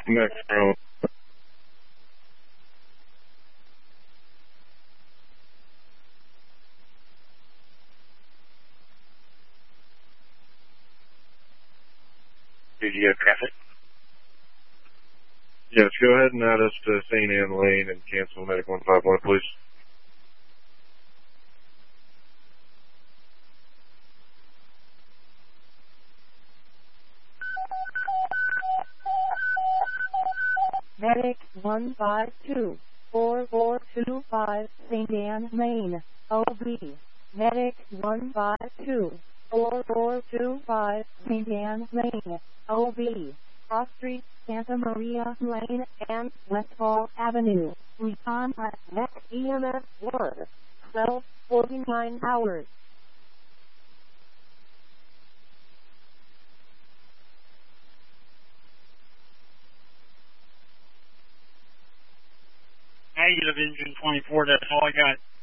Next round. Did you have traffic? Yes, go ahead and add us to St. Anne Lane and cancel Medic 151, please. Medic 152, 4425, St. Anne, Maine, OB. Medic 152, 4425, St. Anne, Maine, OB. Cross Street, Santa Maria Lane, and Westfall Avenue. Recon at next EMS word. 12:49 hours. Negative engine 24, that's all I got.